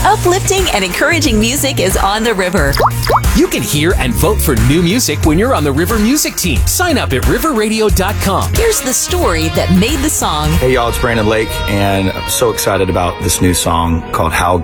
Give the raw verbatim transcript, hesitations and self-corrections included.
Uplifting and encouraging music is on the river. You can hear and vote for new music when you're on the River Music team. Sign up at river radio dot com. Here's the story that made the song. Hey y'all, it's Brandon Lake, and I'm so excited about this new song called How